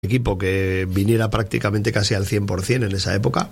equipo que viniera prácticamente casi al 100% en esa época.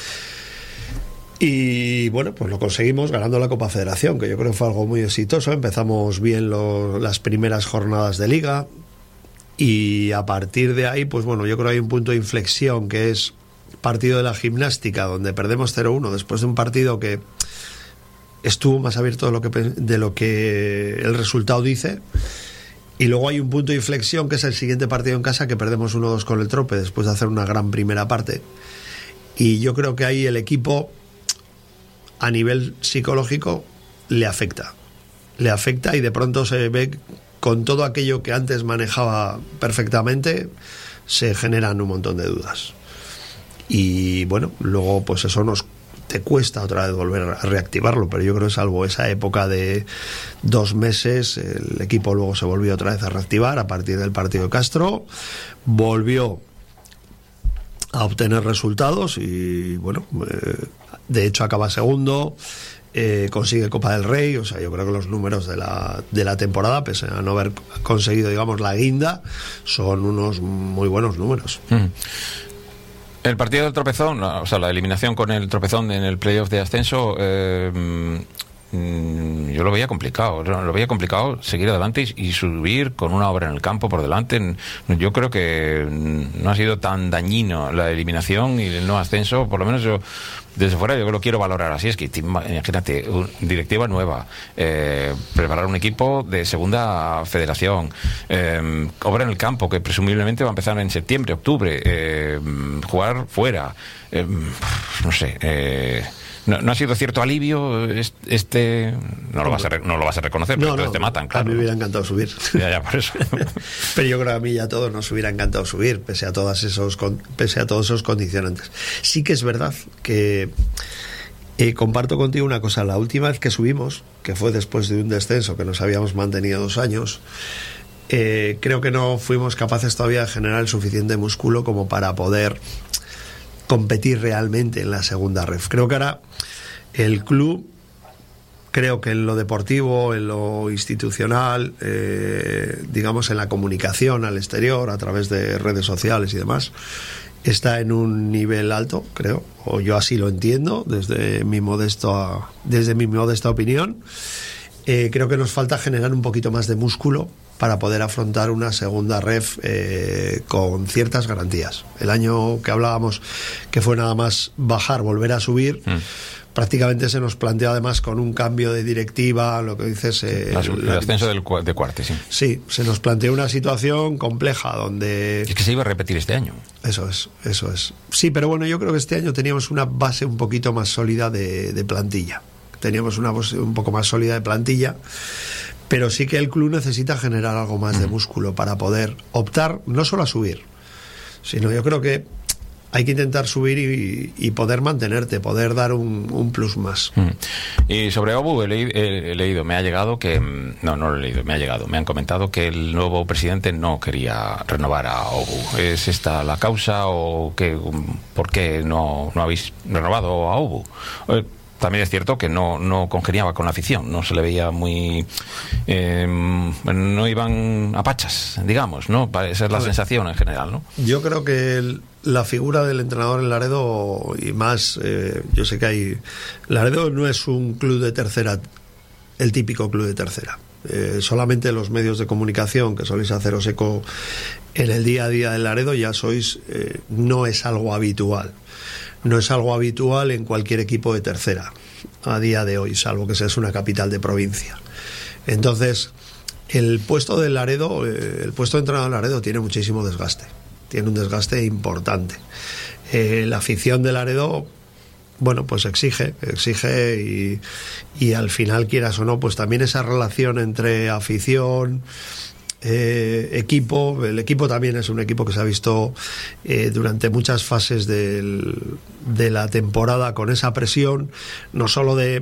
Y bueno, pues lo conseguimos ganando la Copa Federación, que yo creo que fue algo muy exitoso. Empezamos bien las primeras jornadas de liga y a partir de ahí, pues bueno, yo creo que hay un punto de inflexión que es partido de la Gimnástica, donde perdemos 0-1 después de un partido que estuvo más abierto de lo que el resultado dice. Y luego hay un punto de inflexión que es el siguiente partido en casa, que perdemos 1-2 con el Trope después de hacer una gran primera parte. Y yo creo que ahí el equipo, a nivel psicológico, le afecta y de pronto se ve con todo aquello que antes manejaba perfectamente, se generan un montón de dudas. Y bueno, luego pues eso te cuesta otra vez volver a reactivarlo, pero yo creo que salvo esa época de 2 meses, el equipo luego se volvió otra vez a reactivar a partir del partido de Castro, volvió a obtener resultados y bueno, de hecho acaba segundo, consigue Copa del Rey. O sea, yo creo que los números de la temporada, pese a no haber conseguido, digamos, la guinda, son unos muy buenos números. El partido del tropezón, o sea, la eliminación con el tropezón en el playoff de ascenso, yo lo veía complicado. Lo veía complicado seguir adelante y subir con una obra en el campo por delante. Yo creo que no ha sido tan dañino la eliminación y el no ascenso, por lo menos yo desde fuera yo lo quiero valorar así. Es que imagínate, directiva nueva, preparar un equipo de segunda federación, obra en el campo que presumiblemente va a empezar en septiembre, octubre, jugar fuera, no sé, no ha sido cierto alivio no lo vas a reconocer, pero entonces te matan, claro. A mí me hubiera encantado subir. Ya, por eso. Pero yo creo que a mí y a todos nos hubiera encantado subir, pese a todos esos condicionantes. Sí que es verdad que comparto contigo una cosa. La última vez que subimos, que fue después de un descenso que nos habíamos mantenido 2 años, creo que no fuimos capaces todavía de generar el suficiente músculo como para poder competir realmente en la segunda ref. Creo que ahora el club, creo que en lo deportivo, en lo institucional, digamos en la comunicación al exterior a través de redes sociales y demás, está en un nivel alto, creo, o yo así lo entiendo desde mi modesta opinión. Creo que nos falta generar un poquito más de músculo para poder afrontar una segunda ref con ciertas garantías. El año que hablábamos, que fue nada más bajar, volver a subir, prácticamente se nos planteó además con un cambio de directiva, lo que dices... el ascenso de Cuarte, sí. Sí, se nos planteó una situación compleja donde... Es que se iba a repetir este año. Eso es. Sí, pero bueno, yo creo que este año teníamos una base un poquito más sólida de plantilla. Teníamos una base un poco más sólida de plantilla, pero sí que el club necesita generar algo más de músculo para poder optar no solo a subir, sino yo creo que hay que intentar subir y poder mantenerte, poder dar un plus más. Y sobre Obu he leído, me ha llegado que... No lo he leído, me ha llegado. Me han comentado que el nuevo presidente no quería renovar a Obu. ¿Es esta la causa o por qué no habéis renovado a Obu? También es cierto que no congeniaba con la afición, no se le veía muy... no iban a pachas, digamos, ¿no? Esa es la sensación en general, ¿no? Yo creo que la figura del entrenador en Laredo, y más, yo sé que Laredo no es un club de tercera, el típico club de tercera. Solamente los medios de comunicación que soléis haceros eco en el día a día del Laredo ya sois... no es algo habitual. No es algo habitual en cualquier equipo de tercera a día de hoy, salvo que seas una capital de provincia. Entonces, el puesto de Laredo, el puesto de entrenador de Laredo tiene muchísimo desgaste. Tiene un desgaste importante. La afición de Laredo, bueno, pues exige y al final, quieras o no, pues también esa relación entre afición, equipo. El equipo también es un equipo que se ha visto durante muchas fases de la temporada con esa presión, no solo de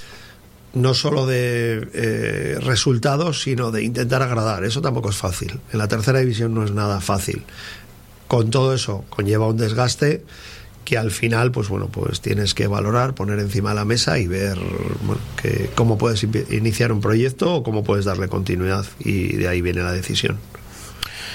resultados, sino de intentar agradar. Eso tampoco es fácil. En la tercera división no es nada fácil. Con todo eso conlleva un desgaste que al final, pues bueno, pues tienes que valorar, poner encima de la mesa y ver, bueno, cómo puedes iniciar un proyecto o cómo puedes darle continuidad, y de ahí viene la decisión.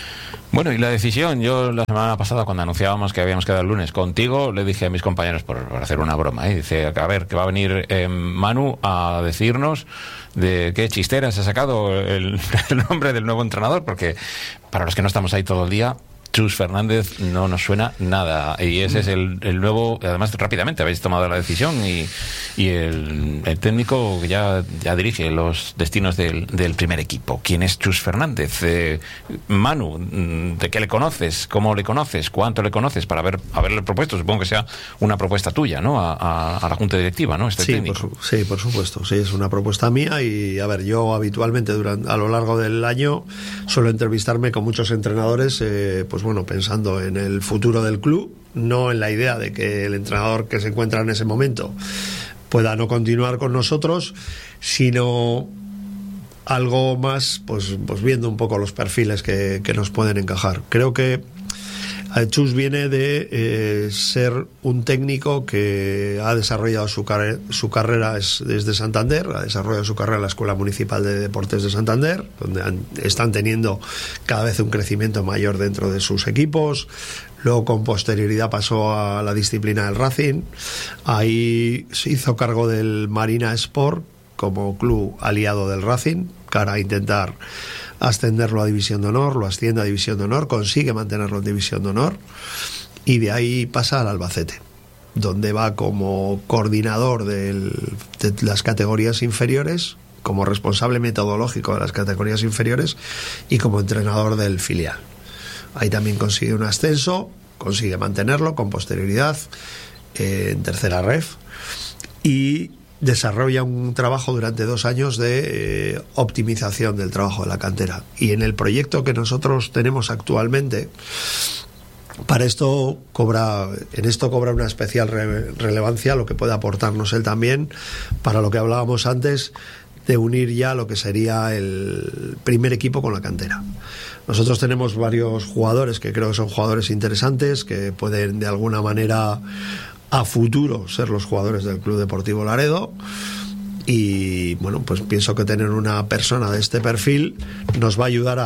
Bueno, y la decisión, yo la semana pasada cuando anunciábamos que habíamos quedado el lunes contigo, le dije a mis compañeros, por hacer una broma, dice, a ver, que va a venir Manu a decirnos de qué chistera se ha sacado el nombre del nuevo entrenador, porque para los que no estamos ahí todo el día, Chus Fernández no nos suena nada, y ese es el nuevo. Además, rápidamente habéis tomado la decisión y el técnico que ya dirige los destinos del primer equipo. ¿Quién es Chus Fernández? Manu, ¿de qué le conoces? ¿Cómo le conoces? ¿Cuánto le conoces? Para haberle propuesto, supongo que sea una propuesta tuya, ¿no? A la junta directiva, ¿no? Técnico. Sí, por supuesto, sí, es una propuesta mía, y a ver, yo habitualmente a lo largo del año suelo entrevistarme con muchos entrenadores, pues bueno, pensando en el futuro del club, no en la idea de que el entrenador que se encuentra en ese momento pueda no continuar con nosotros, sino algo más, pues viendo un poco los perfiles que nos pueden encajar. Creo que Chus viene de ser un técnico que ha desarrollado su carrera desde Santander, ha desarrollado su carrera en la Escuela Municipal de Deportes de Santander, donde están teniendo cada vez un crecimiento mayor dentro de sus equipos. Luego, con posterioridad, pasó a la disciplina del Racing. Ahí se hizo cargo del Marina Sport como club aliado del Racing, cara a intentar ascenderlo a División de Honor, lo asciende a División de Honor, consigue mantenerlo en División de Honor, y de ahí pasa al Albacete, donde va como coordinador de las categorías inferiores, como responsable metodológico de las categorías inferiores y como entrenador del filial. Ahí también consigue un ascenso, consigue mantenerlo con posterioridad en tercera ref, y desarrolla un trabajo durante 2 años de optimización del trabajo de la cantera. Y en el proyecto que nosotros tenemos actualmente, para esto cobra una especial relevancia lo que puede aportarnos él también, para lo que hablábamos antes de unir ya lo que sería el primer equipo con la cantera. Nosotros tenemos varios jugadores que creo que son jugadores interesantes, que pueden de alguna manera a futuro ser los jugadores del Club Deportivo Laredo, y bueno, pues pienso que tener una persona de este perfil nos va a ayudar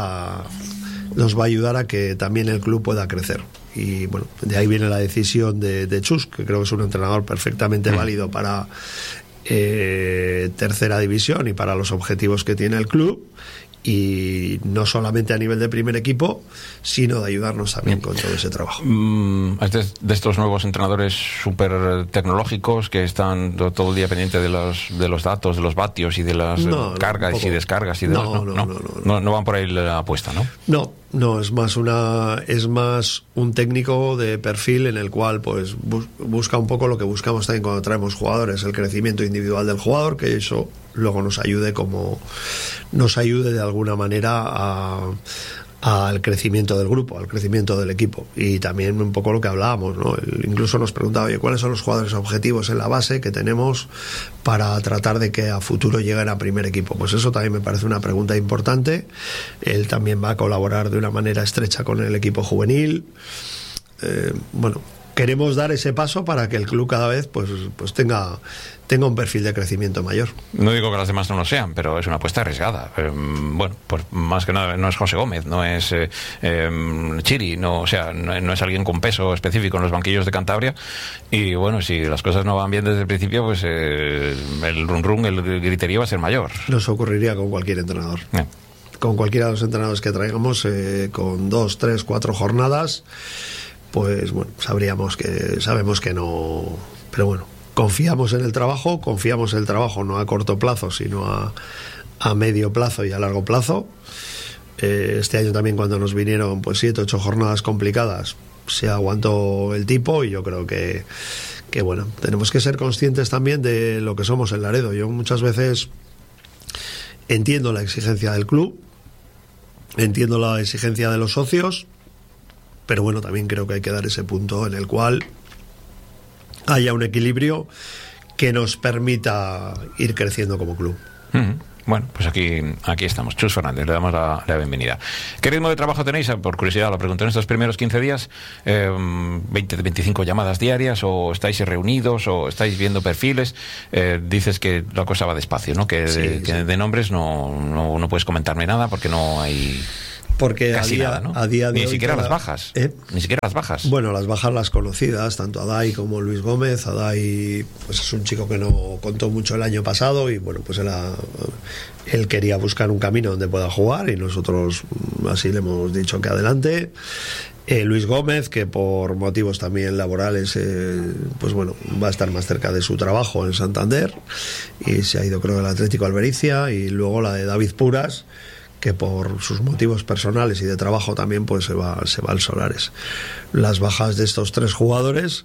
a que también el club pueda crecer. Y bueno, de ahí viene la decisión de Chus, que creo que es un entrenador perfectamente válido para tercera división y para los objetivos que tiene el club, y no solamente a nivel de primer equipo, sino de ayudarnos también con todo ese trabajo. De estos nuevos entrenadores súper tecnológicos que están todo el día pendientes de los datos, de los vatios y de las cargas y descargas y no van por ahí la apuesta, ¿no? No, es más un técnico de perfil en el cual pues busca un poco lo que buscamos también cuando traemos jugadores, el crecimiento individual del jugador, que eso luego nos ayude de alguna manera al crecimiento del grupo, al crecimiento del equipo. Y también un poco lo que hablábamos, ¿no? Él incluso nos preguntaba, oye, ¿cuáles son los jugadores objetivos en la base que tenemos para tratar de que a futuro lleguen a primer equipo? Pues eso también me parece una pregunta importante. Él también va a colaborar de una manera estrecha con el equipo juvenil. Queremos dar ese paso para que el club cada vez pues tenga un perfil de crecimiento mayor. No digo que las demás no lo sean, pero es una apuesta arriesgada. Pues más que nada no es José Gómez, no es Chiri, no es alguien con peso específico en los banquillos de Cantabria. Y bueno, si las cosas no van bien desde el principio, pues el run, el griterío va a ser mayor. Nos ocurriría con cualquier entrenador. Con cualquiera de los entrenadores que traigamos, con 2, 3, 4 jornadas, pues bueno, sabemos que no, pero bueno, confiamos en el trabajo no a corto plazo, sino a medio plazo y a largo plazo. Este año también, cuando nos vinieron pues 7, 8 jornadas complicadas, se aguantó el tipo, y yo creo que bueno, tenemos que ser conscientes también de lo que somos en Laredo. Yo muchas veces entiendo la exigencia del club, entiendo la exigencia de los socios, pero bueno, también creo que hay que dar ese punto en el cual haya un equilibrio que nos permita ir creciendo como club. Bueno, pues aquí estamos. Chus Fernández, le damos la bienvenida. ¿Qué ritmo de trabajo tenéis? Por curiosidad, lo pregunto, en estos primeros 15 días, 20-25 llamadas diarias, o estáis reunidos, o estáis viendo perfiles. Dices que la cosa va despacio, ¿no? Que de nombres no puedes comentarme nada porque no hay... porque casi nada, ¿no? a día de ni hoy siquiera las bajas. Ni siquiera las bajas. Bueno, las bajas las conocidas, tanto Adai como Luis Gómez. Adai pues es un chico que no contó mucho el año pasado y bueno, pues él quería buscar un camino donde pueda jugar y nosotros así le hemos dicho que adelante. Luis Gómez, que por motivos también laborales pues bueno, va a estar más cerca de su trabajo en Santander y se ha ido, creo, del Atlético Albericia. Y luego la de David Puras, que por sus motivos personales y de trabajo también pues se va al Solares. Las bajas de estos 3 jugadores.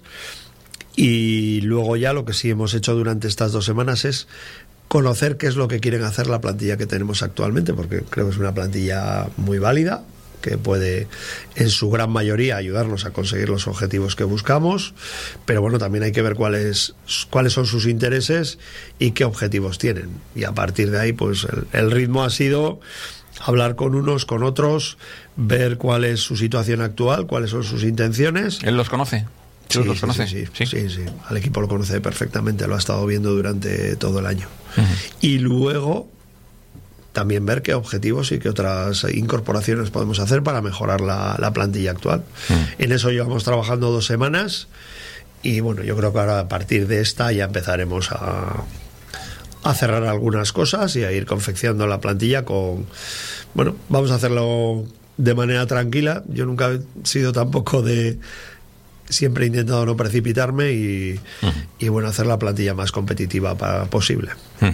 Y luego ya lo que sí hemos hecho durante estas 2 semanas es conocer qué es lo que quieren hacer la plantilla que tenemos actualmente, porque creo que es una plantilla muy válida, que puede en su gran mayoría ayudarnos a conseguir los objetivos que buscamos, pero bueno, también hay que ver cuáles son sus intereses y qué objetivos tienen, y a partir de ahí pues el ritmo ha sido hablar con unos, con otros, ver cuál es su situación actual, cuáles son sus intenciones. ¿Él los conoce? Sí, los conoce? Sí. Al equipo lo conoce perfectamente, lo ha estado viendo durante todo el año. Y luego también ver qué objetivos y qué otras incorporaciones podemos hacer para mejorar la plantilla actual. En eso llevamos trabajando 2 semanas y bueno, yo creo que ahora a partir de esta ya empezaremos a cerrar algunas cosas y a ir confeccionando la plantilla bueno, vamos a hacerlo de manera tranquila. Yo nunca he sido tampoco siempre he intentado no precipitarme y bueno, hacer la plantilla más competitiva posible.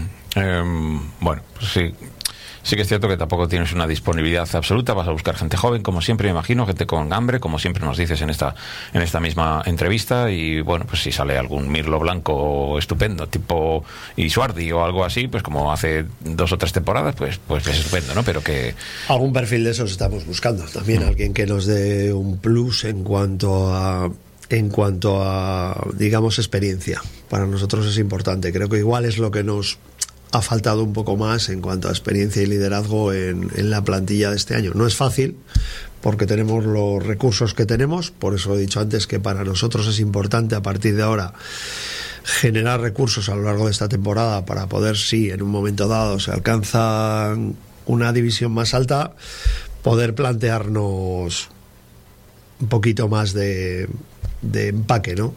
Bueno, pues sí. Sí que es cierto que tampoco tienes una disponibilidad absoluta, vas a buscar gente joven, como siempre, me imagino, gente con hambre, como siempre nos dices en esta misma entrevista, y bueno, pues si sale algún Mirlo Blanco estupendo, tipo Isuardi o algo así, pues como hace 2 o 3 temporadas, pues es estupendo, ¿no? Pero que... Algún perfil de esos estamos buscando, también alguien que nos dé un plus en cuanto a, digamos, experiencia. Para nosotros es importante, creo que igual es lo que nos ha faltado un poco más en cuanto a experiencia y liderazgo en la plantilla de este año. No es fácil porque tenemos los recursos que tenemos, por eso he dicho antes que para nosotros es importante a partir de ahora generar recursos a lo largo de esta temporada para poder, si en un momento dado se alcanza una división más alta, poder plantearnos un poquito más de empaque, ¿no?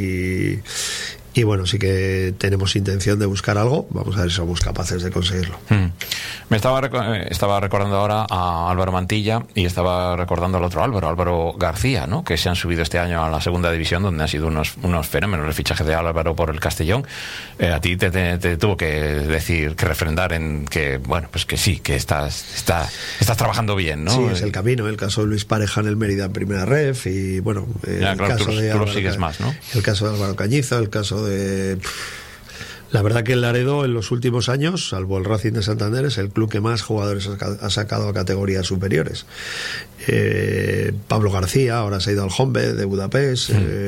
Y bueno, sí que tenemos intención de buscar algo. Vamos a ver si somos capaces de conseguirlo. Me estaba recordando ahora a Álvaro Mantilla y estaba recordando al otro Álvaro García, ¿no? Que se han subido este año a la segunda división, donde han sido unos fenómenos el fichaje de Álvaro por el Castellón. A ti te tuvo que decir, que refrendar en que, bueno, pues que sí, que estás trabajando bien, ¿no? Sí, es el camino. El caso de Luis Pareja en el Mérida en primera ref y bueno, ya, claro, caso de tú lo sigues más, ¿no? El caso de Álvaro Cañizo, el caso la verdad que el Laredo en los últimos años, salvo el Racing de Santander, es el club que más jugadores ha sacado a categorías superiores. Pablo García ahora se ha ido al Honvéd de Budapest.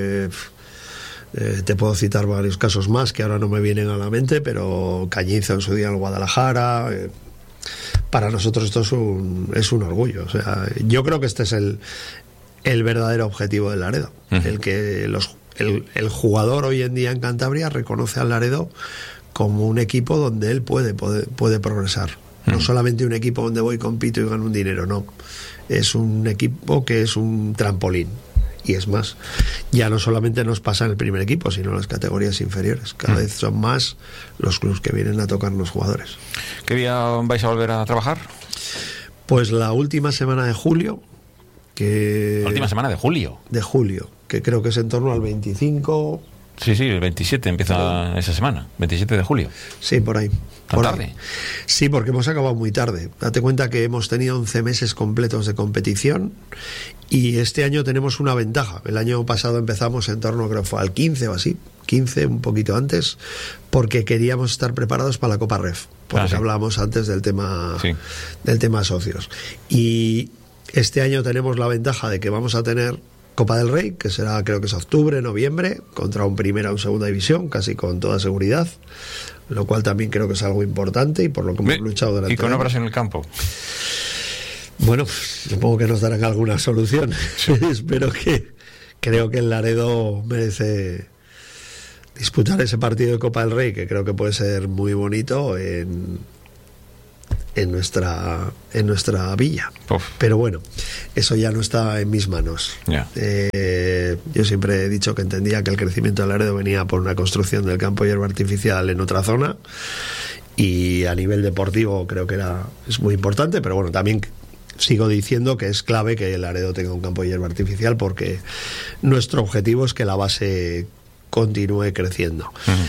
Te puedo citar varios casos más que ahora no me vienen a la mente, pero Cañizo en su día en el Guadalajara. Para nosotros esto es un orgullo. O sea, yo creo que este es el verdadero objetivo del Laredo, el que el jugador hoy en día en Cantabria reconoce al Laredo como un equipo donde él puede progresar. No solamente un equipo donde voy, compito y gano un dinero, no. Es un equipo que es un trampolín. Y es más, ya no solamente nos pasa en el primer equipo, sino en las categorías inferiores. Cada vez son más los clubes que vienen a tocarnos jugadores. ¿Qué día vais a volver a trabajar? Pues la última semana de julio. La última semana de julio. De julio, que creo que es en torno al 25. Sí, el 27 empieza esa semana, 27 de julio. Sí, por ahí. ¿Tan tarde? Sí, porque hemos acabado muy tarde. Date cuenta que hemos tenido 11 meses completos de competición y este año tenemos una ventaja. El año pasado empezamos en torno, creo que fue al 15 o así, 15, un poquito antes, porque queríamos estar preparados para la Copa Ref, porque hablábamos antes del tema socios. Y este año tenemos la ventaja de que vamos a tener Copa del Rey, que será, creo que es octubre, noviembre, contra un primera o segunda división, casi con toda seguridad, lo cual también creo que es algo importante y por lo que hemos luchado durante ¿Y con obras en el campo? Bueno, supongo que nos darán alguna solución. Espero creo que el Laredo merece disputar ese partido de Copa del Rey, que creo que puede ser muy bonito en en nuestra villa. Uf. Pero bueno, eso ya no está en mis manos. Yeah. Yo siempre he dicho que entendía que el crecimiento del Laredo venía por una construcción del campo de hierba artificial en otra zona, y a nivel deportivo creo que es muy importante, pero bueno, también sigo diciendo que es clave que el Laredo tenga un campo de hierba artificial, porque nuestro objetivo es que la base continúe creciendo.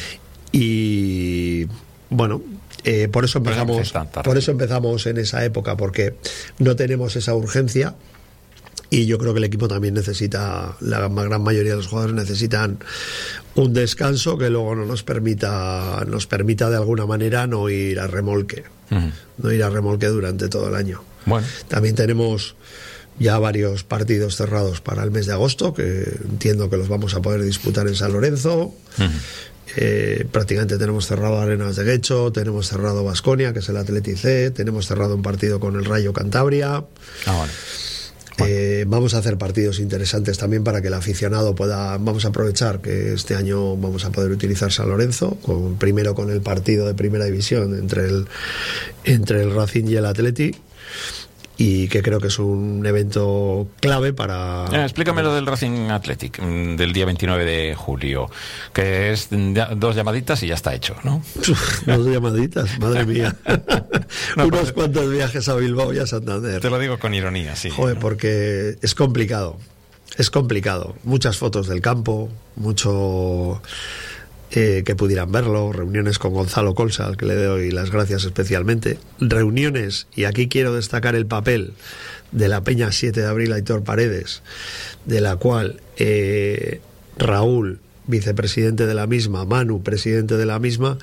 Y bueno, por eso empezamos en esa época, porque no tenemos esa urgencia, y yo creo que el equipo también necesita, la gran mayoría de los jugadores necesitan un descanso que luego nos permita de alguna manera no ir a remolque, durante todo el año. Bueno. También tenemos ya varios partidos cerrados para el mes de agosto, que entiendo que los vamos a poder disputar en San Lorenzo. Prácticamente tenemos cerrado Arenas de Guecho, tenemos cerrado Baskonia, que es el Athletic C, tenemos cerrado un partido con el Rayo Cantabria. Vale. Vamos a hacer partidos interesantes también para que el aficionado pueda. Vamos a aprovechar que este año vamos a poder utilizar San Lorenzo, primero con el partido de primera división entre el Racing y el Athletic, y que creo que es un evento clave para... Explícame lo del Racing Athletic del día 29 de julio, que es 2 llamaditas y ya está hecho, ¿no? 2 llamaditas, madre mía. Unos cuantos viajes a Bilbao y a Santander. Te lo digo con ironía, sí. Joder, porque es complicado. Muchas fotos del campo, mucho... que pudieran verlo, reuniones con Gonzalo Colsa, al que le doy las gracias especialmente, reuniones, y aquí quiero destacar el papel de la Peña 7 de Abril Aitor Paredes, de la cual Raúl, vicepresidente de la misma, Manu, presidente de la misma,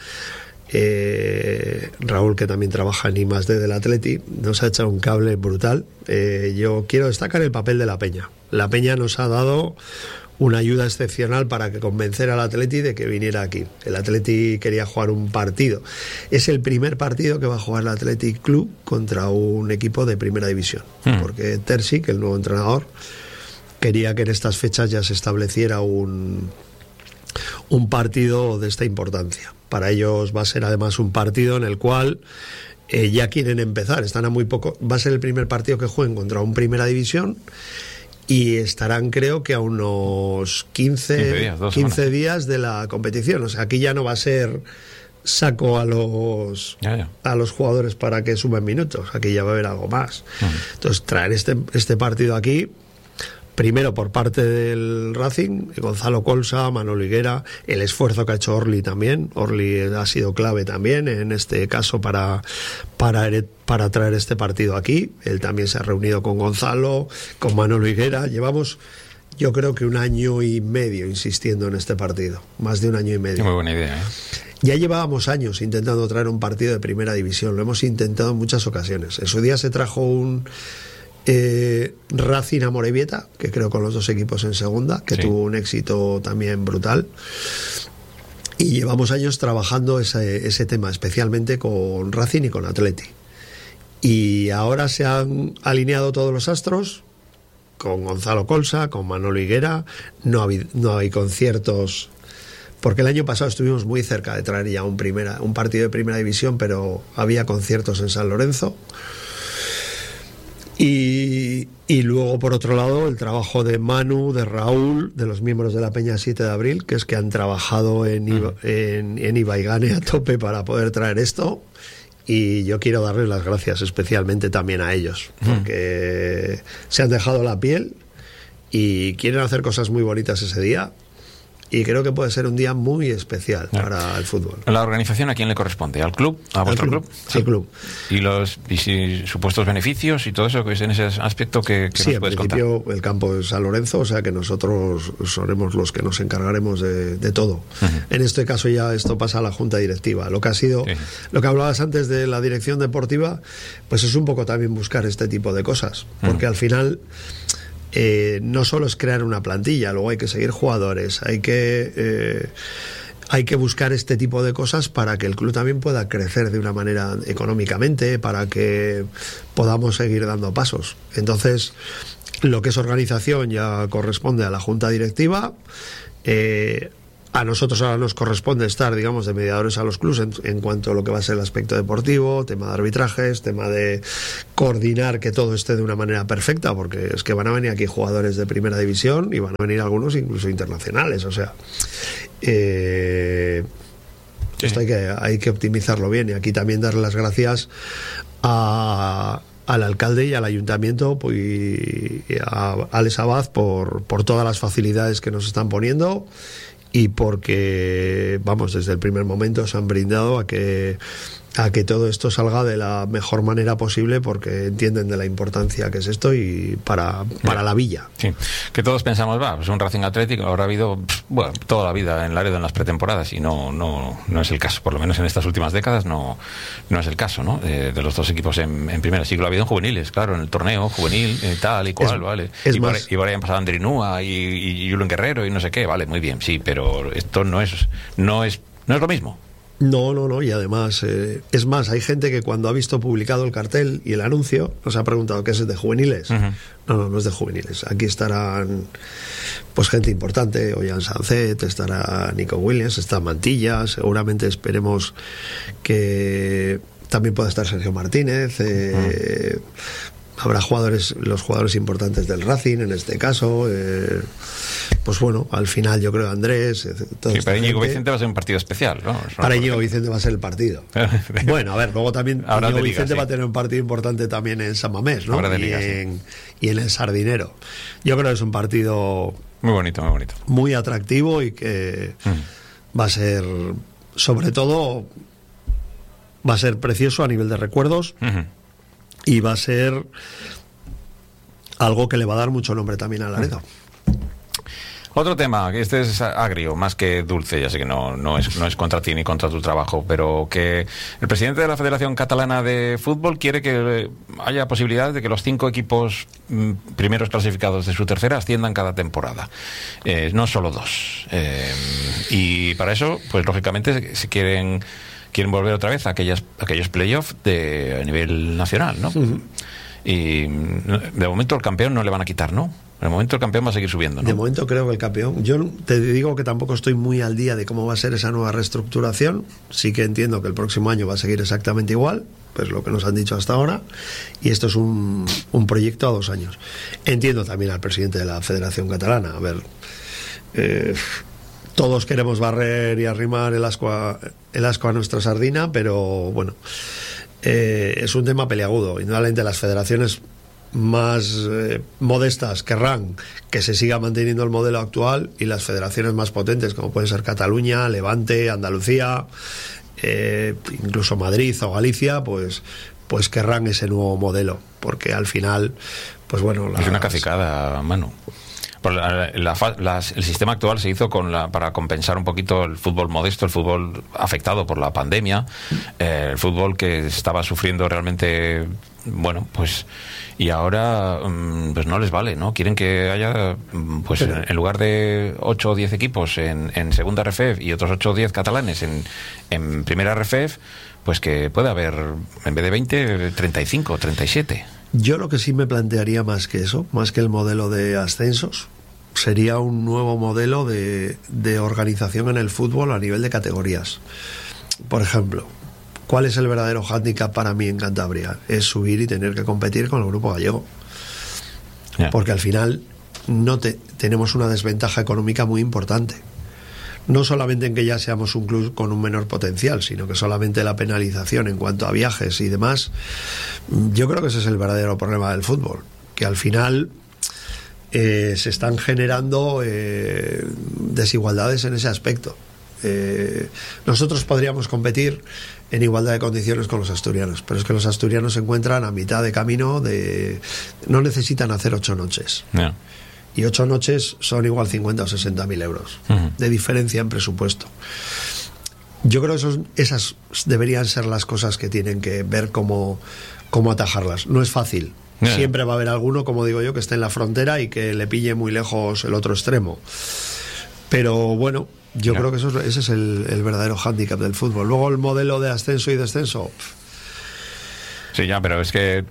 Raúl, que también trabaja en I+D del Atleti, nos ha echado un cable brutal. Yo quiero destacar el papel de la Peña. La Peña nos ha dado una ayuda excepcional para que convencer al Atleti de que viniera aquí. El Atleti quería jugar un partido. Es el primer partido que va a jugar el Athletic Club contra un equipo de primera división, porque Terzic, el nuevo entrenador, quería que en estas fechas ya se estableciera un partido de esta importancia. Para ellos va a ser además un partido en el cual ya quieren empezar, están a muy poco. Va a ser el primer partido que jueguen contra un primera división, y estarán, creo que a unos 15 días de la competición. O sea, aquí ya no va a ser saco a los jugadores para que sumen minutos, aquí ya va a haber algo más. Entonces, traer este partido aquí, primero por parte del Racing, Gonzalo Colsa, Manolo Higuera, el esfuerzo que ha hecho Orly también. Orly ha sido clave también en este caso para traer este partido aquí. Él también se ha reunido con Gonzalo, con Manolo Higuera. Llevamos, yo creo que 1 año y medio insistiendo en este partido, más de 1 año y medio. Muy buena idea, ¿eh? Ya llevábamos años intentando traer un partido de primera división, lo hemos intentado en muchas ocasiones. En su día se trajo un Racing Amorebieta, que creo con los 2 equipos en segunda, que tuvo un éxito también brutal, y llevamos años trabajando ese tema, especialmente con Racing y con Atleti, y ahora se han alineado todos los astros con Gonzalo Colsa, con Manolo Higuera. No hay conciertos, porque el año pasado estuvimos muy cerca de traer ya un partido de primera división, pero había conciertos en San Lorenzo. Y luego, por otro lado, el trabajo de Manu, de Raúl, de los miembros de la Peña 7 de Abril, que es que han trabajado en Ibaigane a tope para poder traer esto. Y yo quiero darles las gracias especialmente también a ellos, porque se han dejado la piel y quieren hacer cosas muy bonitas ese día. Y creo que puede ser un día muy especial para el fútbol. ¿La organización a quién le corresponde? ¿Al club? ¿A vuestro club? Sí, al club. ¿Y si supuestos beneficios y todo eso, que es en ese aspecto que sí, nos puedes contar? Sí, en principio el campo es San Lorenzo, o sea que nosotros seremos los que nos encargaremos de todo. En este caso ya esto pasa a la Junta Directiva. Lo que ha sido, lo que hablabas antes de la dirección deportiva, pues es un poco también buscar este tipo de cosas, porque al final... no solo es crear una plantilla, luego hay que seguir jugadores, hay que buscar este tipo de cosas para que el club también pueda crecer de una manera económicamente, para que podamos seguir dando pasos. Entonces, lo que es organización ya corresponde a la Junta Directiva. A nosotros ahora nos corresponde estar, digamos, de mediadores a los clubes en cuanto a lo que va a ser el aspecto deportivo, tema de arbitrajes, tema de coordinar que todo esté de una manera perfecta, porque es que van a venir aquí jugadores de primera división y van a venir algunos incluso internacionales, o sea, esto hay que optimizarlo bien, y aquí también dar las gracias al alcalde y al ayuntamiento, pues, y a Alex Abad por todas las facilidades que nos están poniendo, y porque, vamos, desde el primer momento se han brindado a que todo esto salga de la mejor manera posible, porque entienden de la importancia que es esto y para la villa. Sí, que todos pensamos, pues un Racing Atlético habrá habido, bueno, toda la vida en Laredo en las pretemporadas, y no es el caso, por lo menos en estas últimas décadas no es el caso, ¿no? De los dos equipos en primera. Sí que lo ha habido en juveniles, claro, en el torneo juvenil, tal y cual, vale. Y por ahí han pasado Andrinúa y Julen Guerrero y no sé qué, vale, muy bien, sí, pero esto no es lo mismo. No, y además, es más, hay gente que cuando ha visto publicado el cartel y el anuncio nos ha preguntado ¿qué es de juveniles? Uh-huh. No es de juveniles. Aquí estarán pues gente importante, Ollán Sancet, estará Nico Williams, está Mantilla, seguramente esperemos que también pueda estar Sergio Martínez, habrá los jugadores importantes del Racing en este caso, pues bueno, al final yo creo Andrés, sí, para Íñigo Vicente va a ser un partido especial, ¿no? Para Íñigo Vicente va a ser el partido. Bueno, a ver, luego también Íñigo Vicente va a tener un partido importante también en San Mamés, ¿no? Y en el Sardinero. Yo creo que es un partido muy bonito, muy atractivo, y que va a ser, sobre todo, va a ser precioso a nivel de recuerdos. Uh-huh. Y va a ser algo que le va a dar mucho nombre también a Laredo. Otro tema, que este es agrio, más que dulce, ya sé que no es contra ti ni contra tu trabajo, pero que el presidente de la Federación Catalana de Fútbol quiere que haya posibilidad de que los 5 equipos primeros clasificados de su tercera asciendan cada temporada, no solo 2. Y para eso, pues lógicamente, se quieren volver otra vez a aquellos playoffs a nivel nacional, ¿no? Uh-huh. Y de momento el campeón no le van a quitar, ¿no? De momento el campeón va a seguir subiendo, ¿no? De momento creo que el campeón... Yo te digo que tampoco estoy muy al día de cómo va a ser esa nueva reestructuración. Sí que entiendo que el próximo año va a seguir exactamente igual, pues lo que nos han dicho hasta ahora, y esto es un proyecto a 2 años. Entiendo también al presidente de la Federación Catalana. A ver... todos queremos barrer y arrimar el asco a nuestra sardina, pero bueno, es un tema peliagudo. Indudablemente las federaciones más modestas querrán que se siga manteniendo el modelo actual, y las federaciones más potentes, como pueden ser Cataluña, Levante, Andalucía, incluso Madrid o Galicia, pues querrán ese nuevo modelo, porque al final, pues bueno... Es una cacicada, Manu. El sistema actual se hizo para compensar un poquito el fútbol modesto, el fútbol afectado por la pandemia, el fútbol que estaba sufriendo realmente, bueno, pues, y ahora pues no les vale, ¿no? Quieren que haya, pues en lugar de 8 o 10 equipos en segunda RFEF y otros 8 o 10 catalanes en primera RFEF, pues que pueda haber, en vez de 20, 35, 37. Yo lo que sí me plantearía más que eso, más que el modelo de ascensos, sería un nuevo modelo de organización en el fútbol a nivel de categorías. Por ejemplo, ¿cuál es el verdadero hándicap para mí en Cantabria? Es subir y tener que competir con el grupo gallego. Yeah. Porque al final tenemos una desventaja económica muy importante. No solamente en que ya seamos un club con un menor potencial, sino que solamente la penalización en cuanto a viajes y demás. Yo creo que ese es el verdadero problema del fútbol, que al final se están generando desigualdades en ese aspecto. Nosotros podríamos competir en igualdad de condiciones con los asturianos, pero es que los asturianos se encuentran a mitad de camino, no necesitan hacer 8 noches. Yeah. Y 8 noches son igual 50 o 60.000 euros de diferencia en presupuesto. Yo creo que esas deberían ser las cosas que tienen que ver cómo atajarlas. No es fácil. Siempre va a haber alguno, como digo yo, que esté en la frontera y que le pille muy lejos el otro extremo. Pero bueno, yo creo que ese es el verdadero hándicap del fútbol. Luego el modelo de ascenso y descenso. Sí, ya, pero es que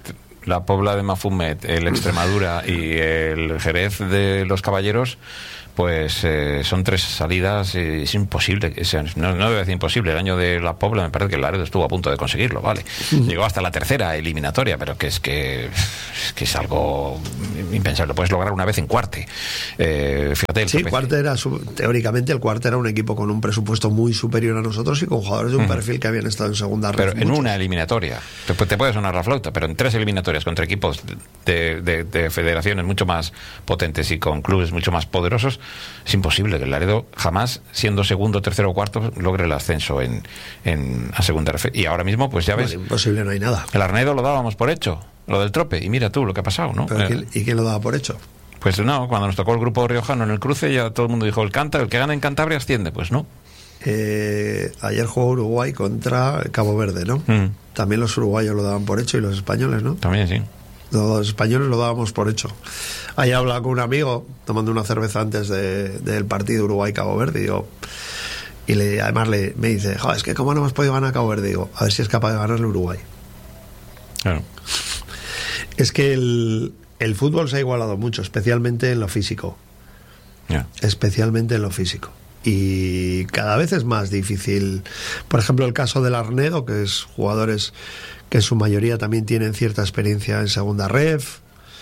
la Pobla de Mafumet, el Extremadura y el Jerez de los Caballeros, pues son 3 salidas, es imposible, no debe decir imposible. El año de la Pobla me parece que el Laredo estuvo a punto de conseguirlo, vale. Llegó hasta la tercera eliminatoria, pero que es algo impensable. Puedes lograr una vez en Cuarte. Fíjate, sí, Cuarte era teóricamente el Cuarte era un equipo con un presupuesto muy superior a nosotros y con jugadores de un perfil que habían estado en segunda red. Pero en una eliminatoria, te puede sonar la flauta, pero en 3 eliminatorias contra equipos de federaciones mucho más potentes y con clubes mucho más poderosos, es imposible que el Laredo jamás, siendo segundo, tercero o cuarto, logre el ascenso a segunda RF. Y ahora mismo, pues ya ves, imposible, no hay nada. El Arnedo lo dábamos por hecho, lo del Trope, y mira tú lo que ha pasado, ¿no? ¿Y quién lo daba por hecho? Pues no, cuando nos tocó el grupo riojano en el cruce, ya todo el mundo dijo, el que gana en Cantabria asciende. Pues no. Ayer jugó Uruguay contra Cabo Verde, ¿no? También los uruguayos lo daban por hecho y los españoles, ¿no? También, sí. Los españoles lo dábamos por hecho. Ayer hablaba con un amigo tomando una cerveza antes del partido Uruguay-Cabo Verde y además me dice, es que ¿cómo no hemos podido ganar a Cabo Verde? Digo, a ver si es capaz de ganarle Uruguay. Claro. Es que el fútbol se ha igualado mucho, especialmente en lo físico. Yeah. Especialmente en lo físico. Y cada vez es más difícil. Por ejemplo, el caso del Arnedo, que es jugadores que en su mayoría también tienen cierta experiencia en segunda ref.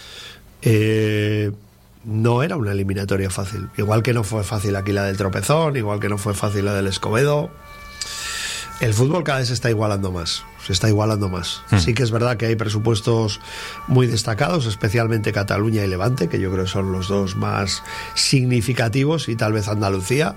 No era una eliminatoria fácil. Igual que no fue fácil aquí la del Tropezón, igual que no fue fácil la del Escobedo. El fútbol cada vez se está igualando más. Sí que es verdad que hay presupuestos muy destacados, especialmente Cataluña y Levante, que yo creo que son los 2 más significativos, y tal vez Andalucía.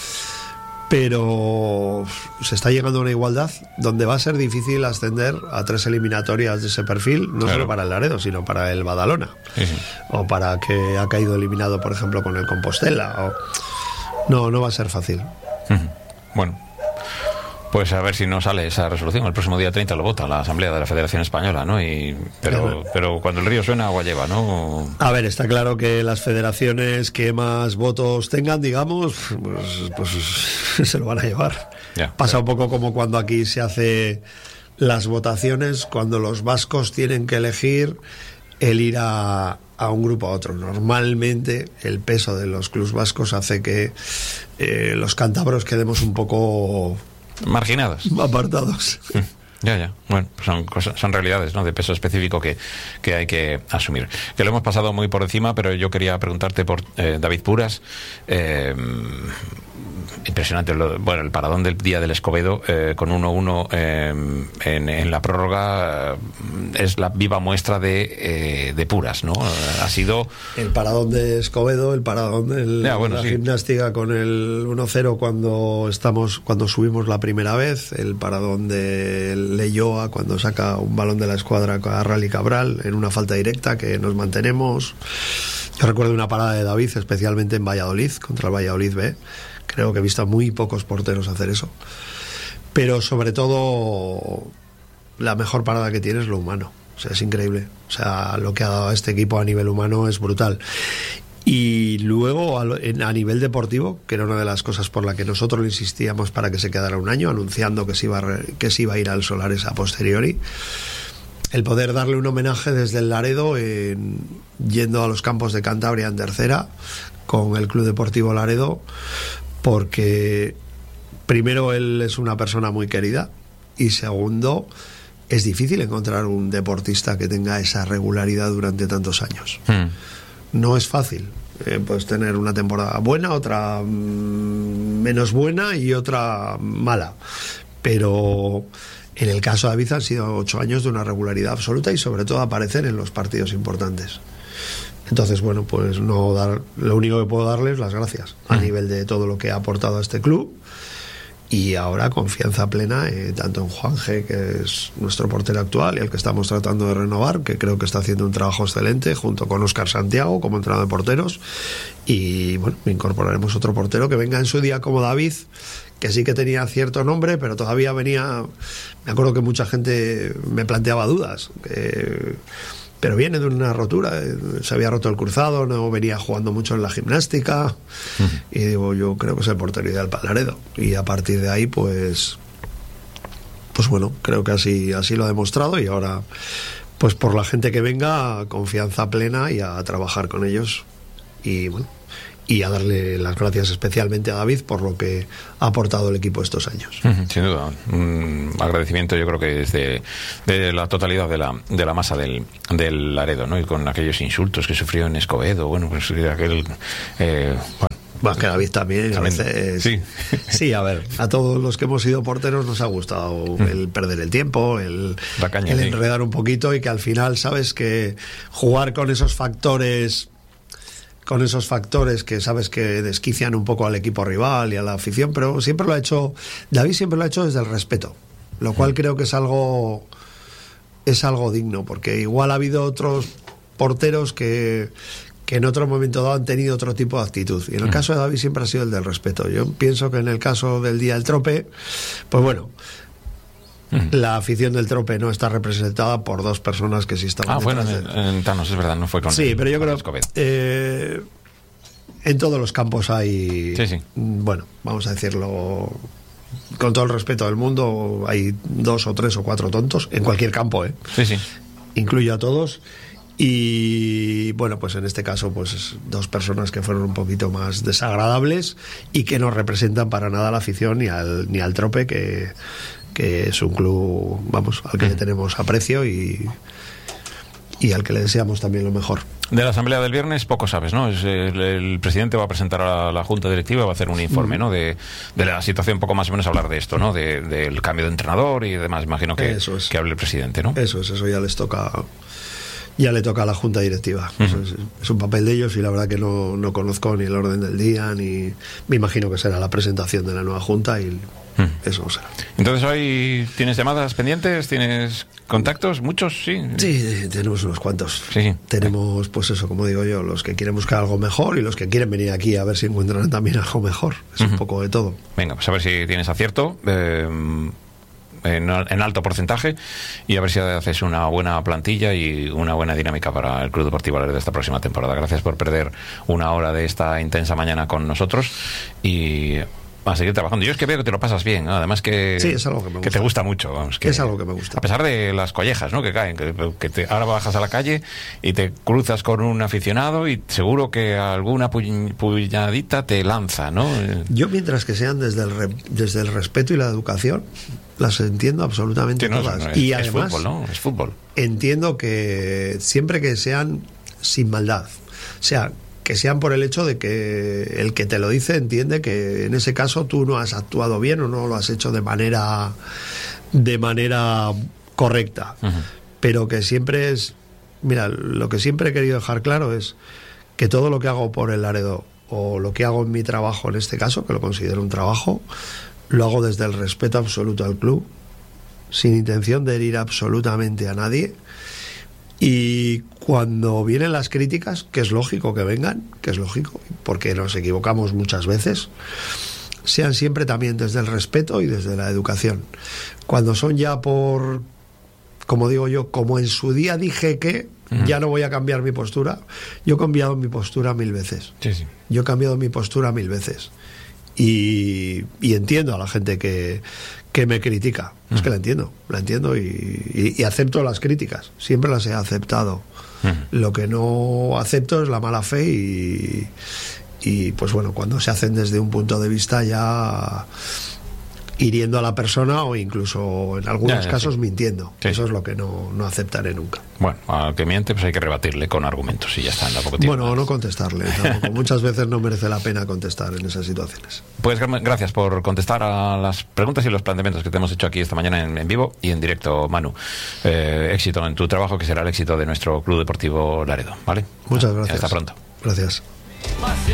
Pero se está llegando a una igualdad donde va a ser difícil ascender a 3 eliminatorias de ese perfil, no solo para el Laredo, sino para el Badalona. Sí. O para que ha caído eliminado, por ejemplo, con el Compostela. No va a ser fácil. Bueno, pues a ver si no sale esa resolución. El próximo día 30 lo vota la Asamblea de la Federación Española, ¿no? Pero cuando el río suena, agua lleva, ¿no? A ver, está claro que las federaciones que más votos tengan, digamos, pues se lo van a llevar. Pasa un poco como cuando aquí se hace las votaciones, cuando los vascos tienen que elegir el ir a un grupo a otro. Normalmente el peso de los clubes vascos hace que los cántabros quedemos un poco marginados, apartados. Ya. Bueno, son realidades, ¿no?, de peso específico que hay que asumir. Que lo hemos pasado muy por encima, pero yo quería preguntarte por David Puras. Impresionante, el paradón del día del Escobedo con 1-1 en la prórroga es la viva muestra de Puras, ¿no? Ha sido el paradón de Escobedo, el paradón de la Gimnástica con el 1-0 cuando subimos la primera vez, el paradón de Leyoa cuando saca un balón de la escuadra a Rally Cabral en una falta directa que nos mantenemos. Yo recuerdo una parada de David, especialmente en Valladolid, contra el Valladolid B. Creo que he visto a muy pocos porteros hacer eso. Pero sobre todo, la mejor parada que tiene es lo humano. O sea, es increíble. O sea, lo que ha dado a este equipo a nivel humano es brutal. Y luego, a nivel deportivo, que era una de las cosas por la que nosotros le insistíamos para que se quedara un año, anunciando que se iba a ir al Solares a posteriori, el poder darle un homenaje desde el Laredo, yendo a los campos de Cantabria en tercera, con el Club Deportivo Laredo, porque primero él es una persona muy querida y segundo, es difícil encontrar un deportista que tenga esa regularidad durante tantos años. No es fácil. Pues tener una temporada buena, otra menos buena y otra mala, pero en el caso de David han sido 8 años de una regularidad absoluta y sobre todo aparecer en los partidos importantes. Entonces, bueno, pues lo único que puedo darles las gracias a nivel de todo lo que ha aportado a este club, y ahora confianza plena tanto en Juanje, que es nuestro portero actual y el que estamos tratando de renovar, que creo que está haciendo un trabajo excelente, junto con Óscar Santiago como entrenador de porteros, y bueno, incorporaremos otro portero que venga en su día como David, que sí que tenía cierto nombre, pero todavía venía. Me acuerdo que mucha gente me planteaba dudas, pero viene de una rotura, se había roto el cruzado, no venía jugando mucho en la gimnástica, y digo, yo creo que es el portero ideal para Laredo, y a partir de ahí pues bueno, creo que así lo ha demostrado, y ahora pues por la gente que venga, confianza plena y a trabajar con ellos. Y bueno, y a darle las gracias especialmente a David por lo que ha aportado el equipo estos años. Sin duda, un agradecimiento yo creo que es de la totalidad de la masa del Laredo, ¿no? Y con aquellos insultos que sufrió en Escobedo, bueno, pues aquel... Bueno, que David también a veces... Sí. Sí, a ver, a todos los que hemos sido porteros nos ha gustado el perder el tiempo, el enredar un poquito, y que al final sabes que jugar con esos factores que sabes que desquician un poco al equipo rival y a la afición, pero David siempre lo ha hecho desde el respeto, lo cual creo que es algo digno, porque igual ha habido otros porteros que en otro momento dado han tenido otro tipo de actitud, y en el caso de David siempre ha sido el del respeto. Yo pienso que en el caso del día del Trope, pues bueno, la afición del Trope no está representada por dos personas que sí estaban bueno, en Thanos, es verdad, no fue con... Sí, pero yo creo que en todos los campos hay... Sí. Bueno, vamos a decirlo con todo el respeto del mundo, hay 2 o 3 o 4 tontos en cualquier campo, Sí. Incluyo a todos. Y bueno, pues en este caso, pues 2 personas que fueron un poquito más desagradables y que no representan para nada a la afición ni al Trope, que es un club, vamos, al que le tenemos aprecio y al que le deseamos también lo mejor. De la asamblea del viernes poco sabes, ¿no? El presidente va a presentar a la junta directiva, va a hacer un informe, ¿no? De la situación, poco más o menos hablar de esto, ¿no? Del cambio de entrenador y demás. Imagino que hable el presidente, ¿no? Eso ya le toca a la junta directiva. Es un papel de ellos, y la verdad que no conozco ni el orden del día, ni me imagino que será la presentación de la nueva junta, y eso será. Entonces, hoy tienes llamadas pendientes, tienes contactos, muchos, sí. Sí, tenemos unos cuantos. Sí. Tenemos, pues eso, como digo yo, los que quieren buscar algo mejor y los que quieren venir aquí a ver si encuentran también algo mejor. Es un poco de todo. Venga, pues a ver si tienes acierto. En alto porcentaje, y a ver si haces una buena plantilla y una buena dinámica para el Club Deportivo Laredo de esta próxima temporada. Gracias por perder una hora de esta intensa mañana con nosotros, y a seguir trabajando. Yo es que veo que te lo pasas bien, ¿no? Además que, sí, es algo que me gusta, que te gusta mucho, vamos, que es algo que me gusta. A pesar de las collejas, ¿no?, que caen, ahora bajas a la calle y te cruzas con un aficionado y seguro que alguna puñadita te lanza, ¿no? Yo, mientras que sean desde el respeto y la educación, las entiendo absolutamente todas. Y además, fútbol, ¿no? Es fútbol. Entiendo que siempre que sean sin maldad, o sea, que sean por el hecho de que el que te lo dice entiende que en ese caso tú no has actuado bien o no lo has hecho de manera correcta. Pero que siempre es... Mira, lo que siempre he querido dejar claro es que todo lo que hago por el Laredo, o lo que hago en mi trabajo en este caso, que lo considero un trabajo, lo hago desde el respeto absoluto al club, sin intención de herir absolutamente a nadie. Y cuando vienen las críticas, que es lógico que vengan, que es lógico, porque nos equivocamos muchas veces, sean siempre también desde el respeto y desde la educación. Cuando son ya por, como digo yo, como en su día dije que ya no voy a cambiar mi postura, yo he cambiado mi postura 1000 veces. Sí. Yo he cambiado mi postura 1000 veces. Y entiendo a la gente que me critica. Es que la entiendo y acepto las críticas, siempre las he aceptado. Lo que no acepto es la mala fe, y pues bueno, cuando se hacen desde un punto de vista ya hiriendo a la persona, o incluso en algunos casos mintiendo. Eso es lo que no aceptaré nunca. Bueno, al que miente pues hay que rebatirle con argumentos y ya está. Bueno, no contestarle tampoco. Muchas veces no merece la pena contestar en esas situaciones. Pues gracias por contestar a las preguntas y los planteamientos que te hemos hecho aquí esta mañana en vivo y en directo, Manu. Éxito en tu trabajo, que será el éxito de nuestro Club Deportivo Laredo, ¿vale? Muchas gracias. Hasta pronto. Gracias.